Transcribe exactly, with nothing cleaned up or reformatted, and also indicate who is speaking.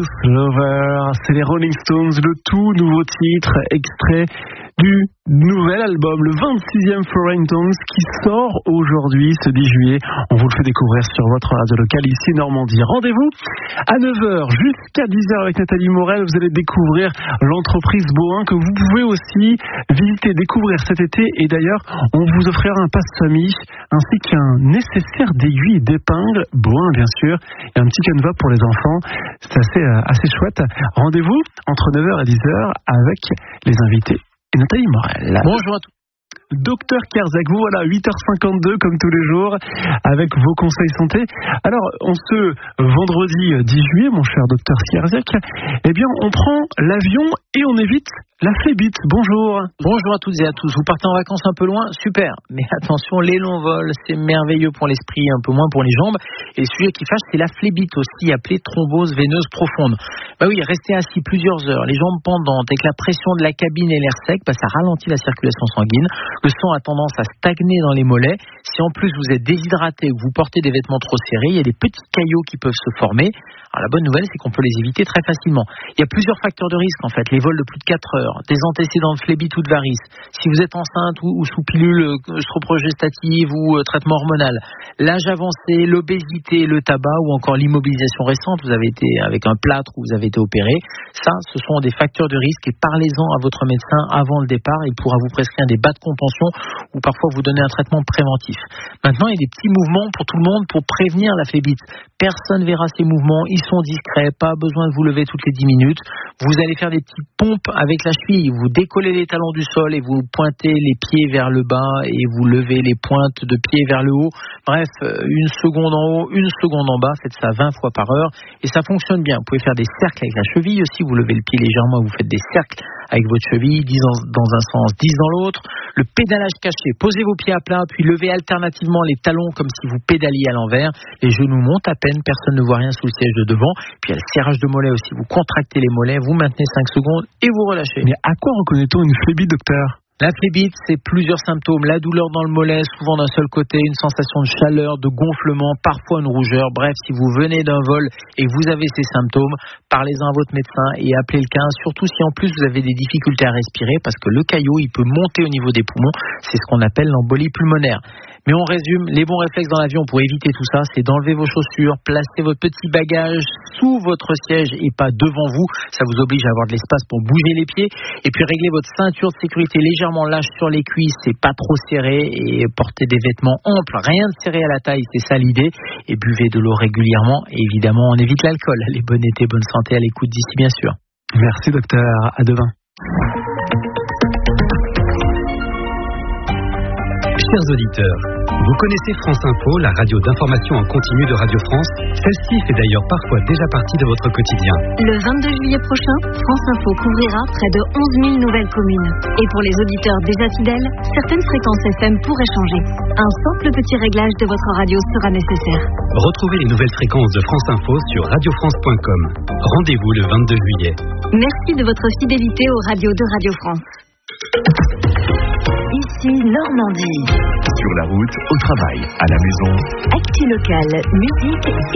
Speaker 1: Blues Lover, c'est les Rolling Stones, le tout nouveau titre extrait du nouvel album, le vingt-sixième Foreign Tongues, qui sort aujourd'hui, ce dix juillet. On vous le fait découvrir sur votre radio locale ici Normandie. Rendez-vous à neuf heures jusqu'à dix heures avec Nathalie Morel. Vous allez découvrir l'entreprise Boin que vous pouvez aussi visiter, découvrir cet été. Et d'ailleurs, on vous offrira un passe-famille ainsi qu'un nécessaire d'aiguilles et d'épingles. Boin, bien sûr, et un petit canevas pour les enfants. C'est assez, assez chouette. Rendez-vous entre neuf heures et dix heures avec les invités. Et Nathalie Morel.
Speaker 2: Bonjour à tous.
Speaker 1: Docteur Kerzak, vous voilà, huit heures cinquante-deux comme tous les jours, avec vos conseils santé. Alors, en ce vendredi dix juillet, mon cher Docteur Kerzak, eh bien, on prend l'avion et on évite la phlébite. Bonjour.
Speaker 2: Bonjour à toutes et à tous. Vous partez en vacances un peu loin? Super. Mais attention, les longs vols, c'est merveilleux pour l'esprit, un peu moins pour les jambes. Et le sujet qui fâche, c'est la phlébite aussi, appelée thrombose veineuse profonde. Bah oui, rester assis plusieurs heures, les jambes pendantes, avec la pression de la cabine et l'air sec, bah ça ralentit la circulation sanguine. Le sang a tendance à stagner dans les mollets. Si en plus vous êtes déshydraté ou que vous portez des vêtements trop serrés, il y a des petits caillots qui peuvent se former. Alors la bonne nouvelle, c'est qu'on peut les éviter très facilement. Il y a plusieurs facteurs de risque en fait. Les vols de plus de quatre heures, des antécédents de phlébite ou de varices, si vous êtes enceinte ou, ou sous pilule euh, progestative ou euh, traitement hormonal, l'âge avancé, l'obésité, le tabac ou encore l'immobilisation récente, vous avez été avec un plâtre ou vous avez été opéré, ça ce sont des facteurs de risque et parlez-en à votre médecin avant le départ. Il pourra vous prescrire des bas de contention ou parfois vous donner un traitement préventif. Maintenant, il y a des petits mouvements pour tout le monde pour prévenir la phlébite. Personne verra ces mouvements, ils sont discrets, pas besoin de vous lever toutes les dix minutes. Vous allez faire des petites pompes avec la cheville, vous décollez les talons du sol et vous pointez les pieds vers le bas et vous levez les pointes de pied vers le haut. Bref, une seconde en haut, une seconde en bas, faites ça vingt fois par heure et ça fonctionne bien. Vous pouvez faire des cercles avec la cheville aussi, vous levez le pied légèrement et vous faites des cercles avec votre cheville, dix dans un sens, dix dans l'autre. Le pédalage caché, posez vos pieds à plat, puis levez alternativement les talons comme si vous pédaliez à l'envers. Les genoux montent à peine, personne ne voit rien sous le siège de devant. Puis il y a le serrage de mollet aussi, vous contractez les mollets, vous maintenez cinq secondes et vous relâchez.
Speaker 1: Mais à quoi reconnaît-on une phlébite, docteur ?
Speaker 2: La phlébite, c'est plusieurs symptômes. La douleur dans le mollet, souvent d'un seul côté, une sensation de chaleur, de gonflement, parfois une rougeur. Bref, si vous venez d'un vol et que vous avez ces symptômes, parlez-en à votre médecin et appelez le quinze. Surtout si en plus vous avez des difficultés à respirer parce que le caillot, il peut monter au niveau des poumons. C'est ce qu'on appelle l'embolie pulmonaire. Mais on résume, les bons réflexes dans l'avion pour éviter tout ça, c'est d'enlever vos chaussures, placer votre petit bagage sous votre siège et pas devant vous. Ça vous oblige à avoir de l'espace pour bouger les pieds. Et puis régler votre ceinture de sécurité légèrement lâche sur les cuisses, c'est pas trop serré. Et porter des vêtements amples, rien de serré à la taille, c'est ça l'idée. Et buvez de l'eau régulièrement. Et évidemment, on évite l'alcool. Allez, bon été, bonne santé à l'écoute d'ici, bien sûr.
Speaker 1: Merci docteur, à demain.
Speaker 3: Chers auditeurs, vous connaissez France Info, la radio d'information en continu de Radio France. Celle-ci fait d'ailleurs parfois déjà partie de votre quotidien.
Speaker 4: Le vingt-deux juillet prochain, France Info couvrira près de onze mille nouvelles communes. Et pour les auditeurs déjà fidèles, certaines fréquences F M pourraient changer. Un simple petit réglage de votre radio sera nécessaire.
Speaker 3: Retrouvez les nouvelles fréquences de France Info sur radio france point com. Rendez-vous le vingt-deux juillet.
Speaker 4: Merci de votre fidélité aux radios de Radio France. Ici Normandie.
Speaker 5: Sur la route, au travail, à la maison.
Speaker 4: Actu locale, musique